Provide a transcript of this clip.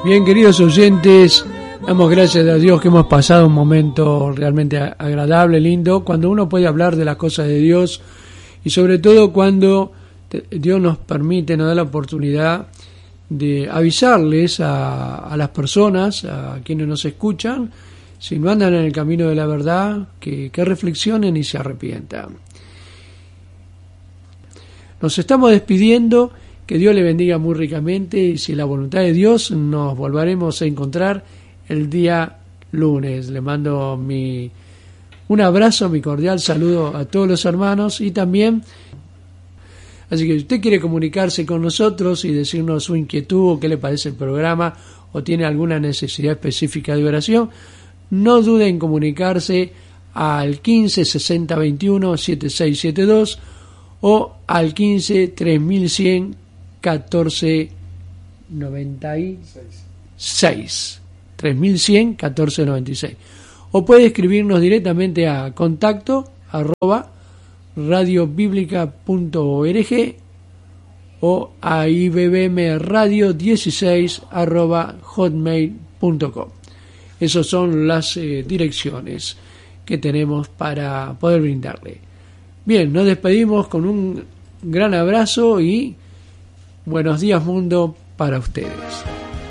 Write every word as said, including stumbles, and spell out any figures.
Bien, queridos oyentes, damos gracias a Dios que hemos pasado un momento realmente agradable, lindo, cuando uno puede hablar de las cosas de Dios y sobre todo cuando Dios nos permite, nos da la oportunidad de avisarles a, a las personas, a quienes nos escuchan, si no andan en el camino de la verdad, que, que reflexionen y se arrepientan. Nos estamos despidiendo. Que Dios le bendiga muy ricamente y si la voluntad de Dios nos volveremos a encontrar el día lunes. Le mando mi un abrazo, mi cordial saludo a todos los hermanos y también, así que si usted quiere comunicarse con nosotros y decirnos su inquietud o qué le parece el programa o tiene alguna necesidad específica de oración, no dude en comunicarse al quince sesenta veintiuno setenta y seis setenta y dos o al quince tres mil cien catorce noventa y seis tres mil cien catorce noventa y seis o puede escribirnos directamente a contacto arroba radiobiblica punto org o a ibbmradio dieciséis arroba hotmail punto com. Esas son las eh, direcciones que tenemos para poder brindarle. Bien, nos despedimos con un gran abrazo y buenos días mundo para ustedes.